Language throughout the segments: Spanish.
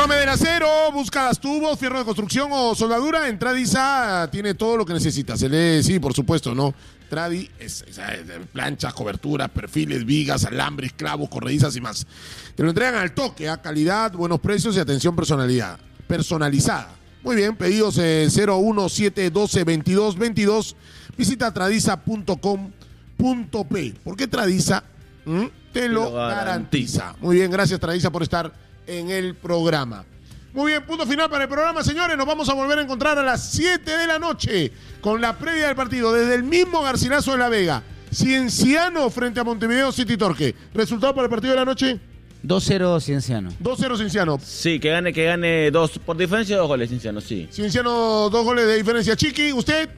Llame del Acero, buscas tubos, fierro de construcción o soldadura. En Tradisa tiene todo lo que necesitas. Sí, por supuesto, ¿no? Tradi es planchas, coberturas, perfiles, vigas, alambres, clavos, corredizas y más. Te lo entregan al toque, a calidad, buenos precios y atención personalizada. Muy bien, pedidos 017122222. Visita tradisa.com.p. ¿Por qué Tradisa? Te lo garantiza. Muy bien, gracias Tradisa por estar en el programa. Muy bien, punto final para el programa, señores. Nos vamos a volver a encontrar a las 7 de la noche con la previa del partido desde el mismo Garcilaso de la Vega. Cienciano frente a Montevideo City Torque. ¿Resultado para el partido de la noche? 2-0 Cienciano. 2-0 Cienciano. Sí, que gane 2 por diferencia, 2 goles Cienciano, sí. Cienciano, 2 goles de diferencia. Chiqui, ¿usted?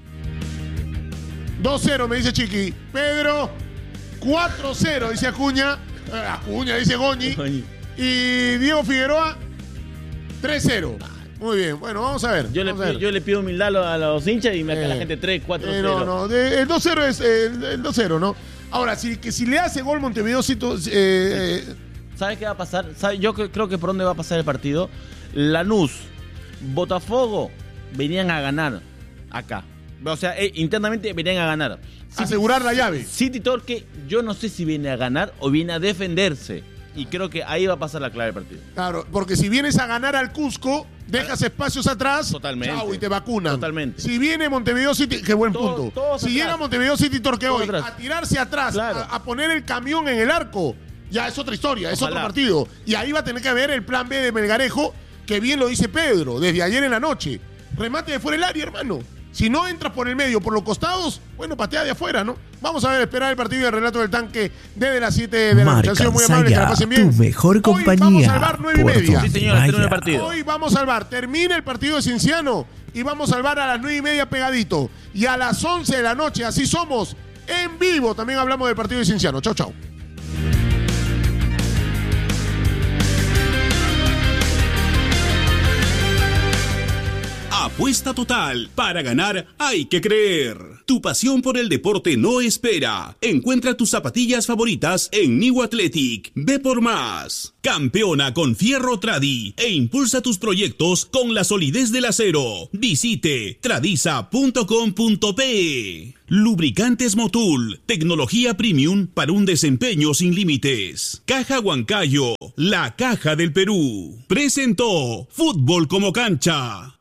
2-0 me dice Chiqui. Pedro, 4-0 dice Acuña. Acuña dice Goñi. Y Diego Figueroa, 3-0. Muy bien, bueno, vamos a ver. Yo le pido humildad a los hinchas y me acá la gente 3-4-0. No, el 2-0 es el 2-0, ¿no? Ahora, si le hace gol Montevideo, ¿sabes qué va a pasar? Yo creo que por dónde va a pasar el partido. Lanús, Botafogo venían a ganar acá. O sea, internamente venían a ganar. Asegurar la llave. City Torque, yo no sé si viene a ganar o viene a defenderse. Y creo que ahí va a pasar la clave del partido. Claro, porque si vienes a ganar al Cusco, dejas espacios atrás. Totalmente. Chau, y te vacunan. Totalmente. Si viene Montevideo City, qué buen punto. Si llega Montevideo City Torque hoy a tirarse atrás, claro, a poner el camión en el arco, ya es otra historia, es otro partido. Y ahí va a tener que haber el plan B de Melgarejo, que bien lo dice Pedro, desde ayer en la noche. Remate de fuera del área, hermano. Si no entras por el medio, por los costados, bueno, patea de afuera, ¿no? Vamos a ver, esperar el partido del Relato del Tanque desde las 7 de la noche. Han sido muy amables, que la pasen bien. Tu mejor compañía. Hoy vamos al bar 9:30. Sí, señor, termina el partido. Hoy vamos al bar. Termina el partido de Cienciano y vamos al bar a las 9:30 pegadito. Y a las 11 de la noche, así somos, en vivo, también hablamos del partido de Cienciano. Chau, chau. Apuesta total. Para ganar hay que creer. Tu pasión por el deporte no espera. Encuentra tus zapatillas favoritas en New Athletic. Ve por más. Campeona con Fierro Tradi e impulsa tus proyectos con la solidez del acero. Visite tradisa.com.pe. Lubricantes Motul. Tecnología premium para un desempeño sin límites. Caja Huancayo. La caja del Perú. Presentó Fútbol como cancha.